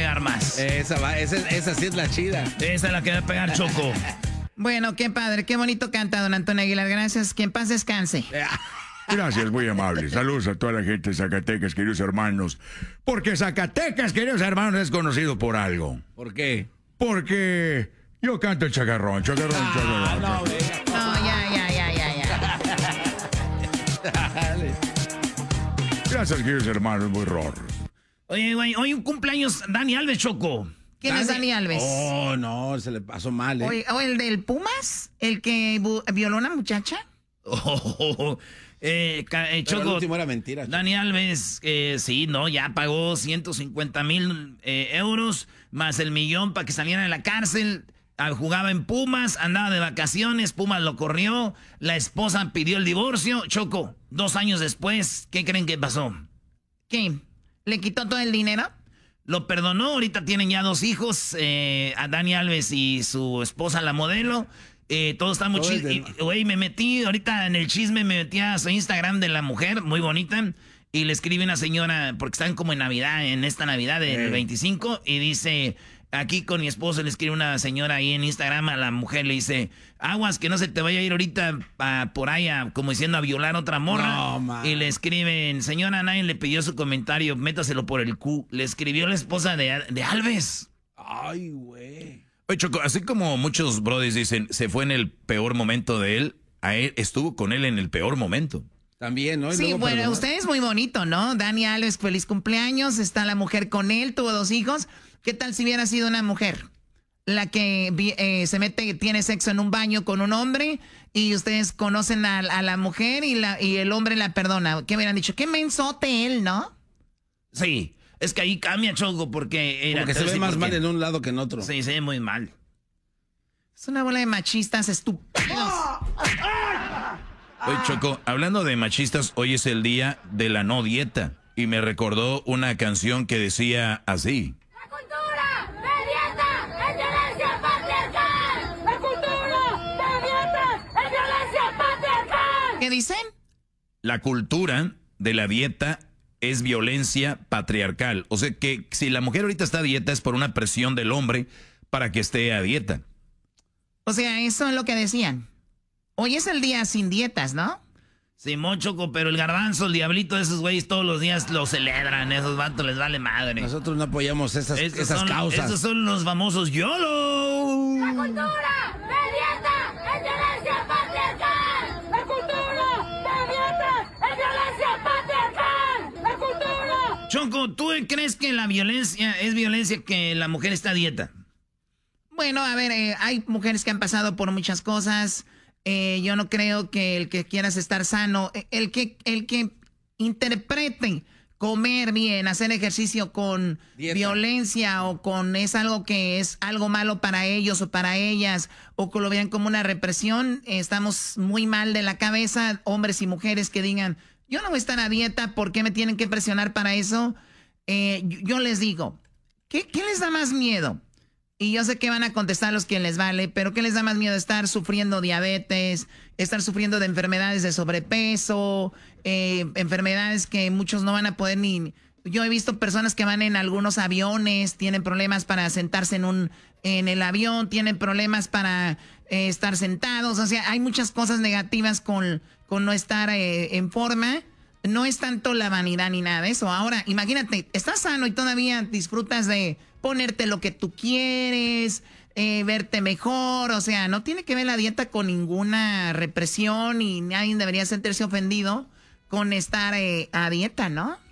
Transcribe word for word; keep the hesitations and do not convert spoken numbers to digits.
pegar más. Esa, va, esa, esa sí es la chida. Esa es la que va a pegar, Choco. Bueno, qué padre, qué bonito canta don Antonio Aguilar. Gracias, que en paz descanse. Gracias, muy amable. Saludos a toda la gente de Zacatecas, queridos hermanos. Porque Zacatecas, queridos hermanos, es conocido por algo. ¿Por qué? Porque yo canto el chacarrón, chacarrón, Ah, chacarrón. no, chacarrón. No, ya, ya, ya, ya, ya. Dale. Gracias, queridos hermanos, muy ror. Oye, güey, hoy un cumpleaños Dani Alves, Choco. ¿Quién es Dani Alves? Oh, no, se le pasó mal, ¿eh? Oye, ¿o el del Pumas? ¿El que bu- violó a una muchacha? Oh, eh, ca- eh, Pero el Choco, último era mentira. Dani Alves, eh, sí, no, ya pagó ciento cincuenta mil eh, euros más el millón para que saliera de la cárcel. Ah, jugaba en Pumas, andaba de vacaciones, Pumas lo corrió, la esposa pidió el divorcio. Choco, dos años después, ¿qué creen que pasó? ¿Qué? ¿Le quitó todo el dinero? Lo perdonó, ahorita tienen ya dos hijos, eh, a Dani Alves y su esposa, la modelo. Eh, todo está muy Todo es chido. de- Güey, me metí, ahorita en el chisme, me metí a su Instagram de la mujer, muy bonita, y le escribe una señora, porque están como en Navidad, en esta Navidad del Eh. veinticinco, y dice, aquí con mi esposo, le escribe una señora ahí en Instagram a la mujer, le dice, aguas, que no se te vaya a ir ahorita a- por ahí, a- como diciendo, a violar otra morra. No, man. Y le escriben, señora, nadie le pidió su comentario, métaselo por el Q. Le escribió la esposa de, de Alves. Ay, güey. Oye, Choco, así como muchos brodis dicen, se fue en el peor momento de él, a él estuvo con él en el peor momento. También, ¿no? Y Sí, luego bueno, perdonó. usted es muy bonito, ¿no? Dani Alves, feliz cumpleaños. Está la mujer con él, tuvo dos hijos. ¿Qué tal si hubiera sido una mujer? La que vi- eh, se mete, tiene sexo en un baño con un hombre y ustedes conocen a, a la mujer y, la, y el hombre la perdona. ¿Qué hubieran dicho? Qué mensote él, ¿no? Sí, es que ahí cambia, Choco, porque... era- Como que se te voy a ve decir más por mal qué. en un lado que en otro. Sí, se ve muy mal. Es una bola de machistas estúpidos. Oye, Choco, hablando de machistas, hoy es el día de la no dieta. Y me recordó una canción que decía así. ¡La cultura de dieta es violencia patriarcal! ¡La cultura de dieta es violencia patriarcal! ¿Qué dicen? La cultura de la dieta es violencia patriarcal. O sea que si la mujer ahorita está a dieta es por una presión del hombre para que esté a dieta. O sea, eso es lo que decían. Hoy es el día sin dietas, ¿no? Simón, Choco, pero el garbanzo, el diablito de esos güeyes todos los días lo celebran. Esos vatos les vale madre. Nosotros no apoyamos esas, Esos esas son, causas. esos son los famosos YOLO. ¡La cultura de dieta es violencia patriarcal! ¡La cultura de dieta es violencia patriarcal! ¡La cultura! Choco, ¿tú crees que la violencia es violencia que la mujer está a dieta? Bueno, a ver, eh, hay mujeres que han pasado por muchas cosas. Eh, yo no creo que el que quieras estar sano, eh, el que, el que interprete comer bien, hacer ejercicio con Dieta. violencia o con es algo que es algo malo para ellos o para ellas o que lo vean como una represión, eh, estamos muy mal de la cabeza, hombres y mujeres que digan, yo no voy a estar a dieta, ¿por qué me tienen que presionar para eso? Eh, yo, yo les digo, ¿qué, ¿qué les da más miedo? Y yo sé que van a contestar los que les vale, pero ¿qué les da más miedo? Estar sufriendo diabetes, estar sufriendo de enfermedades de sobrepeso, eh, enfermedades que muchos no van a poder ni... Yo he visto personas que van en algunos aviones, tienen problemas para sentarse en un en el avión, tienen problemas para eh, estar sentados, o sea, hay muchas cosas negativas con, con no estar eh, en forma. No es tanto la vanidad ni nada de eso. Ahora, imagínate, estás sano y todavía disfrutas de ponerte lo que tú quieres, eh, verte mejor. O sea, no tiene que ver la dieta con ninguna represión y nadie debería sentirse ofendido con estar eh, a dieta, ¿no?